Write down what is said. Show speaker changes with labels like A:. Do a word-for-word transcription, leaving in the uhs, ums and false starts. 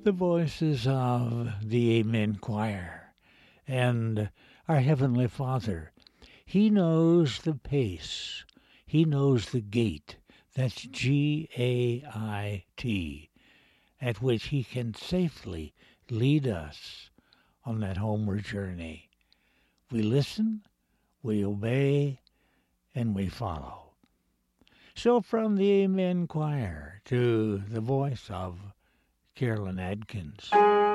A: the voices of the Amen Choir and our Heavenly Father. He knows the pace. He knows the gait. That's G A I T, at which He can safely lead us on that homeward journey. We listen, we obey, and we follow. So from the Amen Choir to the voice of Carolyn Adkins.